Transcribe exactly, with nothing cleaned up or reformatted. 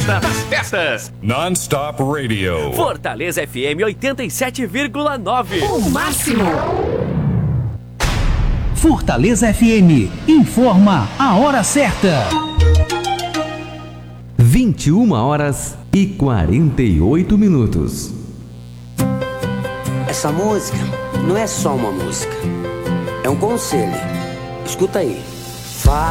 festa das festas. Non-Stop Radio. Fortaleza F M oitenta e sete vírgula nove. O máximo. Fortaleza F M informa a hora certa. vinte e uma horas e quarenta e oito minutos. Essa música não é só uma música, é um conselho. Escuta aí.